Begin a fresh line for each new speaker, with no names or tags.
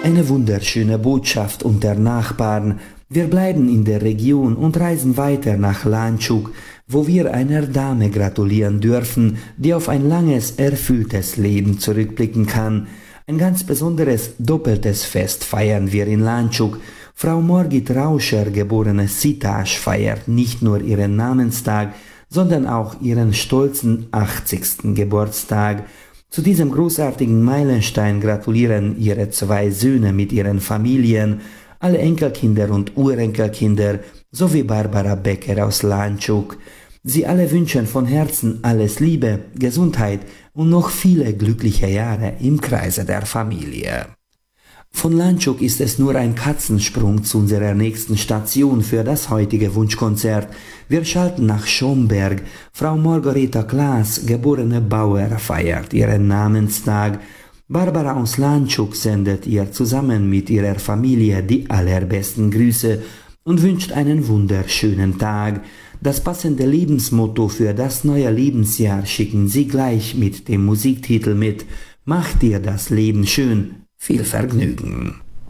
Eine wunderschöne Botschaft unter Nachbarn. Wir bleiben in der Region und reisen weiter nach Lantschuk, wo wir einer Dame gratulieren dürfen, die auf ein langes, erfülltes Leben zurückblicken kann. Ein ganz besonderes, doppeltes Fest feiern wir in Lantschuk. Frau Morgit Rauscher, geborene Sitasch, feiert nicht nur ihren Namenstag, sondern auch ihren stolzen 80. Geburtstag. Zu diesem großartigen Meilenstein gratulieren ihre 2 Söhne mit ihren Familien, alle Enkelkinder und Urenkelkinder sowie Barbara Becker aus Lantschuk. Sie alle wünschen von Herzen alles Liebe, Gesundheit und noch viele glückliche Jahre im Kreise der Familie. Von Lantschuk ist es nur ein Katzensprung zu unserer nächsten Station für das heutige Wunschkonzert. Wir schalten nach Schomberg. Frau Margareta Klaas, geborene Bauer, feiert ihren Namenstag. Barbara aus Lantschuk sendet ihr zusammen mit ihrer Familie die allerbesten Grüße und wünscht einen wunderschönen Tag. Das passende Lebensmotto für das neue Lebensjahr schicken sie gleich mit dem Musiktitel mit: Mach dir das Leben schön. Viel Vergnügen!